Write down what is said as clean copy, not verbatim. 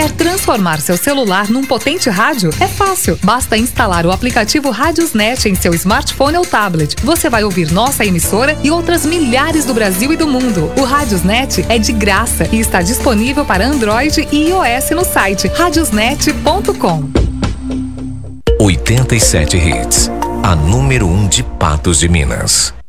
Quer transformar seu celular num potente rádio? É fácil. Basta instalar o aplicativo Radiosnet em seu smartphone ou tablet. Você vai ouvir nossa emissora e outras milhares do Brasil e do mundo. O Radiosnet é de graça e está disponível para Android e iOS no site radiosnet.com. 87 Hits, a número 1 de Patos de Minas.